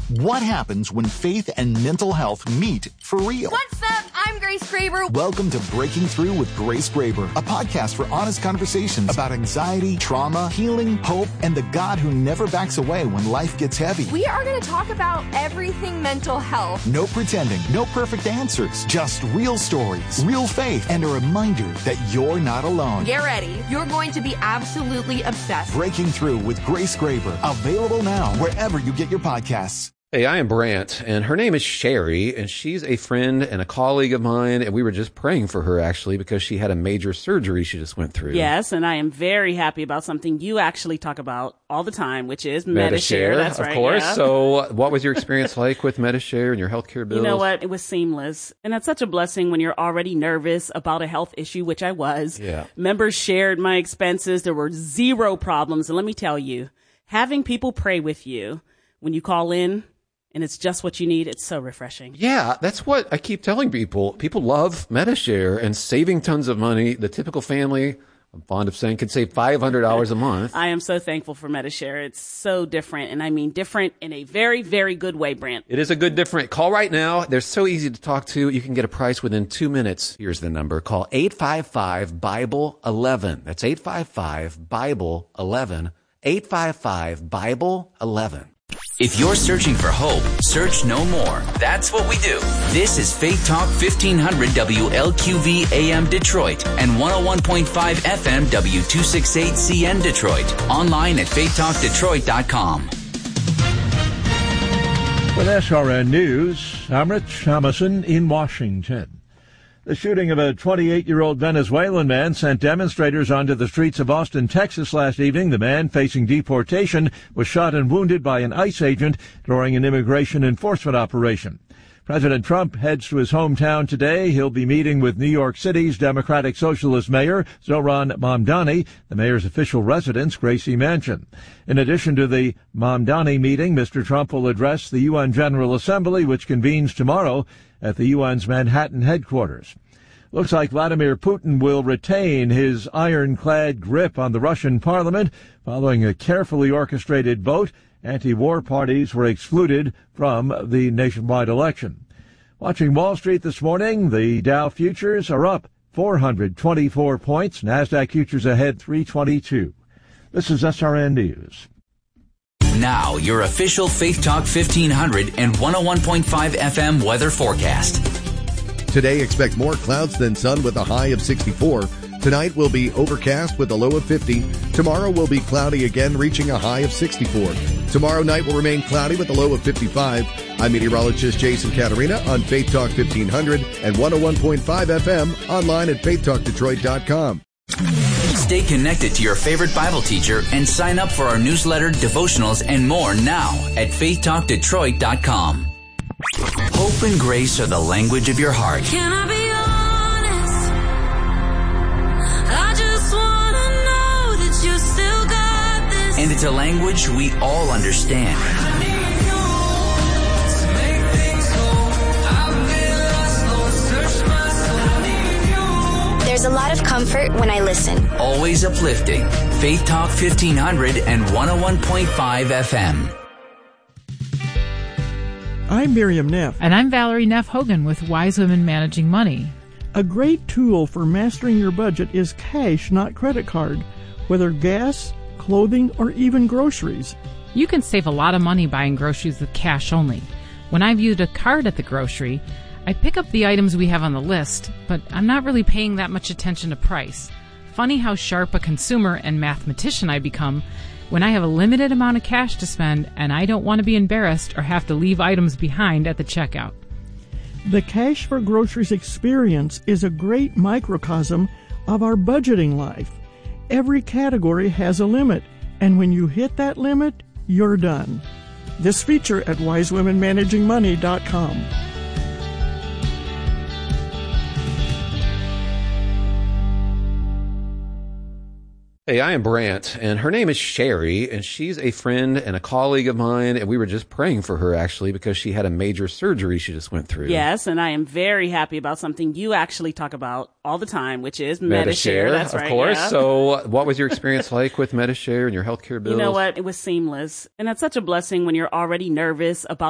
What happens when faith and mental health meet for real? What's up? I'm Grace Graber. Welcome to Breaking Through with Grace Graber, a podcast for honest conversations about anxiety, trauma, healing, hope, and the God who never backs away when life gets heavy. We are going to talk about everything mental health. No pretending, no perfect answers, just real stories, real faith, and a reminder that you're not alone. Get ready. You're going to be absolutely obsessed. Breaking Through with Grace Graber, available now wherever you get your podcasts. Hey, I am Brant, and her name is Sherry, and she's a friend and a colleague of mine, and we were just praying for her, actually, because she had a major surgery she just went through. Yes, and I am very happy about something you actually talk about all the time, which is Medi-Share. That's right, of course. Yeah. So what was your experience like with Medi-Share and your healthcare bills? You know what? It was seamless, and that's such a blessing when you're already nervous about a health issue, which I was. Yeah. Members shared my expenses. There were zero problems, and let me tell you, having people pray with you when you call in, and it's just what you need. It's so refreshing. Yeah, that's what I keep telling people. People love Medi-Share and saving tons of money. The typical family, I'm fond of saying, could save $500 a month. I am so thankful for Medi-Share. It's so different, and I mean different in a very, very good way, Brant. It is a good different. Call right now. They're so easy to talk to. You can get a price within 2 minutes. Here's the number. Call 855-BIBLE-11. That's 855-BIBLE-11. 855-BIBLE-11. If you're searching for hope, search no more. That's what we do. This is Faith Talk 1500 WLQV AM Detroit and 101.5 FM W268CN Detroit. Online at faithtalkdetroit.com. With SRN News, I'm Rich Thomason in Washington. The shooting of a 28-year-old Venezuelan man sent demonstrators onto the streets of Austin, Texas last evening. The man, facing deportation, was shot and wounded by an ICE agent during an immigration enforcement operation. President Trump heads to his hometown today. He'll be meeting with New York City's Democratic Socialist Mayor, Zohran Mamdani, the mayor's official residence, Gracie Mansion. In addition to the Mamdani meeting, Mr. Trump will address the UN General Assembly, which convenes tomorrow at the UN's Manhattan headquarters. Looks like Vladimir Putin will retain his ironclad grip on the Russian parliament. Following a carefully orchestrated vote, anti-war parties were excluded from the nationwide election. Watching Wall Street this morning, the Dow futures are up 424 points. NASDAQ futures ahead 322. This is SRN News. Now, your official Faith Talk 1500 and 101.5 FM weather forecast. Today, expect more clouds than sun with a high of 64. Tonight will be overcast with a low of 50. Tomorrow will be cloudy again, reaching a high of 64. Tomorrow night will remain cloudy with a low of 55. I'm meteorologist Jason Caterina on Faith Talk 1500 and 101.5 FM, online at faithtalkdetroit.com. Stay connected to your favorite Bible teacher and sign up for our newsletter, devotionals, and more now at faithtalkdetroit.com. Hope and grace are the language of your heart. Can I be honest? I just want to know that you still got this. And it's a language we all understand. There's a lot of comfort when I listen. Always uplifting. Faith Talk 1500 and 101.5 FM. I'm Miriam Neff. And I'm Valerie Neff Hogan with Wise Women Managing Money. A great tool for mastering your budget is cash, not credit card, whether gas, clothing, or even groceries. You can save a lot of money buying groceries with cash only. When I've used a card at the grocery, I pick up the items we have on the list, but I'm not really paying that much attention to price. Funny how sharp a consumer and mathematician I become when I have a limited amount of cash to spend and I don't want to be embarrassed or have to leave items behind at the checkout. The Cash for Groceries experience is a great microcosm of our budgeting life. Every category has a limit, and when you hit that limit, you're done. This feature at wisewomenmanagingmoney.com. Hey, I am Brant, and her name is Sherry, and she's a friend and a colleague of mine, and we were just praying for her, actually, because she had a major surgery she just went through. Yes, and I am very happy about something you actually talk about all the time, which is Medi-Share. That's right. Of course. Yeah. So what was your experience like with Medi-Share and your healthcare bills? You know what? It was seamless, and that's such a blessing when you're already nervous about